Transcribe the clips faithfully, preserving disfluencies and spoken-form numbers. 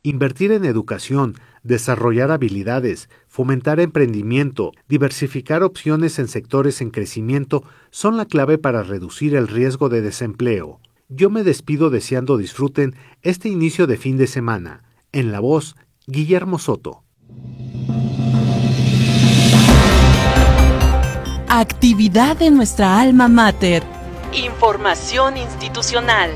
Invertir en educación, desarrollar habilidades, fomentar emprendimiento, diversificar opciones en sectores en crecimiento son la clave para reducir el riesgo de desempleo. Yo me despido deseando disfruten este inicio de fin de semana. En la voz, Guillermo Soto. Actividad de nuestra alma mater. Información institucional.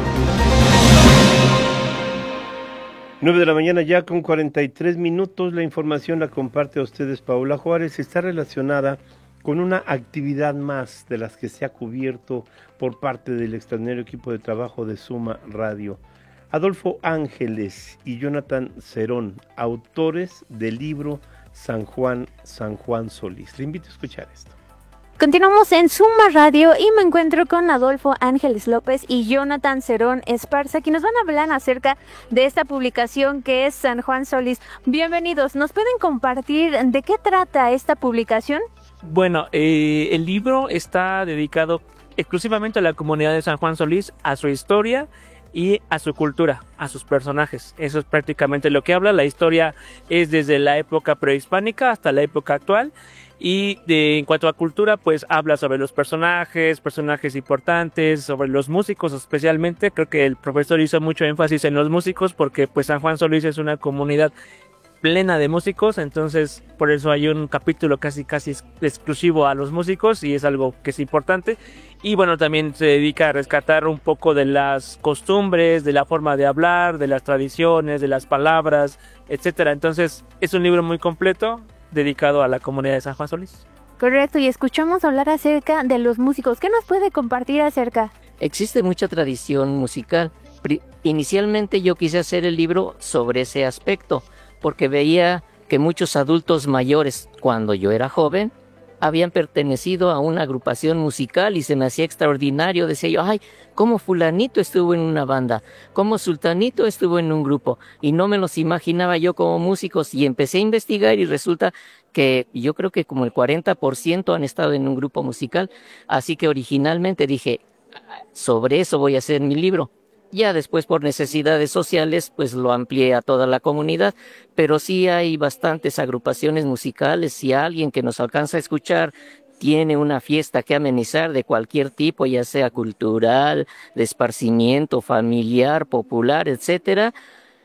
nueve de la mañana ya con cuarenta y tres minutos. La información la comparte a ustedes Paola Juárez. Está relacionada con una actividad más de las que se ha cubierto por parte del extraordinario equipo de trabajo de Suma Radio. Adolfo Ángeles y Jonathan Cerón, autores del libro San Juan, San Juan Solís. Le invito a escuchar esto. Continuamos en Suma Radio y me encuentro con Adolfo Ángeles López y Jonathan Cerón Esparza, que nos van a hablar acerca de esta publicación que es San Juan Solís. Bienvenidos, ¿nos pueden compartir de qué trata esta publicación? Bueno, eh, el libro está dedicado exclusivamente a la comunidad de San Juan Solís, a su historia y a su cultura, a sus personajes. Eso es prácticamente lo que habla. La historia es desde la época prehispánica hasta la época actual. Y de, en cuanto a cultura, pues habla sobre los personajes, personajes importantes, sobre los músicos especialmente. Creo que el profesor hizo mucho énfasis en los músicos porque pues San Juan Solís es una comunidad plena de músicos, entonces por eso hay un capítulo casi casi exclusivo a los músicos y es algo que es importante. Y bueno, también se dedica a rescatar un poco de las costumbres, de la forma de hablar, de las tradiciones, de las palabras, etcétera. Entonces es un libro muy completo dedicado a la comunidad de San Juan Solís. Correcto, y escuchamos hablar acerca de los músicos. ¿Qué nos puede compartir acerca? Existe mucha tradición musical. Inicialmente yo quise hacer el libro sobre ese aspecto, porque veía que muchos adultos mayores, cuando yo era joven, habían pertenecido a una agrupación musical y se me hacía extraordinario. Decía yo, ay, cómo fulanito estuvo en una banda, cómo sultanito estuvo en un grupo, y no me los imaginaba yo como músicos, y empecé a investigar y resulta que yo creo que como el cuarenta por ciento han estado en un grupo musical, así que originalmente dije, sobre eso voy a hacer mi libro. Ya después por necesidades sociales pues lo amplié a toda la comunidad, pero sí hay bastantes agrupaciones musicales. Si alguien que nos alcanza a escuchar tiene una fiesta que amenizar de cualquier tipo, ya sea cultural, de esparcimiento, familiar, popular, etcétera,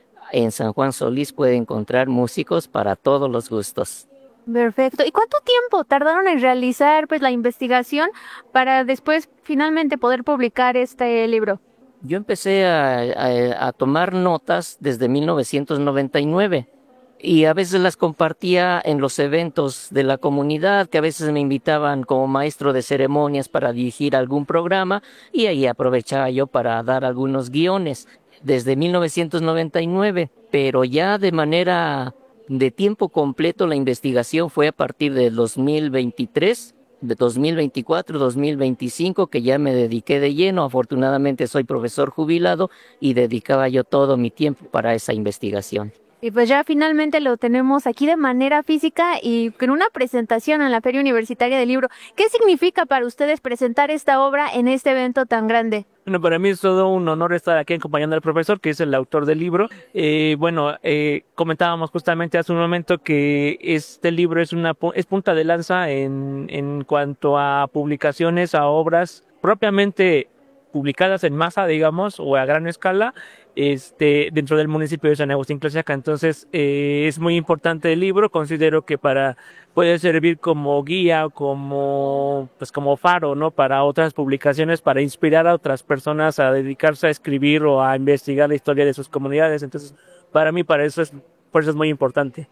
en San Juan Solís puede encontrar músicos para todos los gustos. Perfecto. ¿Y cuánto tiempo tardaron en realizar pues la investigación para después finalmente poder publicar este libro? Yo empecé a, a, a tomar notas desde mil novecientos noventa y nueve y a veces las compartía en los eventos de la comunidad, que a veces me invitaban como maestro de ceremonias para dirigir algún programa y ahí aprovechaba yo para dar algunos guiones desde mil novecientos noventa y nueve, pero ya de manera de tiempo completo la investigación fue a partir de dos mil veintitrés, de dos mil veinticuatro, dos mil veinticinco, que ya me dediqué de lleno. Afortunadamente soy profesor jubilado y dedicaba yo todo mi tiempo para esa investigación. Y pues ya finalmente lo tenemos aquí de manera física y con una presentación en la Feria Universitaria del Libro. ¿Qué significa para ustedes presentar esta obra en este evento tan grande? Bueno, para mí es todo un honor estar aquí acompañando al profesor, que es el autor del libro. Eh, bueno, eh, comentábamos justamente hace un momento que este libro es una es punta de lanza en, en cuanto a publicaciones, a obras propiamente publicadas en masa, digamos, o a gran escala, este, dentro del municipio de San Agustín Tlaxiaca. Entonces, eh, es muy importante el libro. Considero que para puede servir como guía, como pues como faro, ¿no? Para otras publicaciones, para inspirar a otras personas a dedicarse a escribir o a investigar la historia de sus comunidades. Entonces, para mí, para eso es, por eso es muy importante.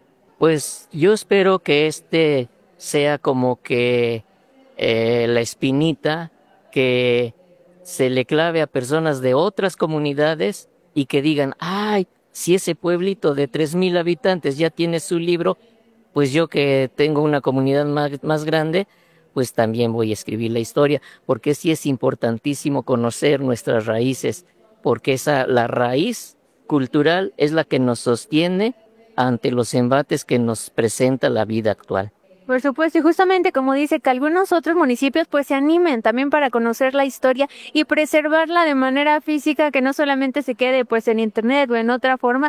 Pues yo espero que este sea como que eh, la espinita que se le clave a personas de otras comunidades y que digan, ay, si ese pueblito de tres mil habitantes ya tiene su libro, pues yo que tengo una comunidad más, más grande, pues también voy a escribir la historia, porque sí es importantísimo conocer nuestras raíces, porque esa, la raíz cultural es la que nos sostiene ante los embates que nos presenta la vida actual. Por supuesto, y justamente como dice, que algunos otros municipios pues se animen también para conocer la historia y preservarla de manera física, que no solamente se quede pues en internet o en otra forma,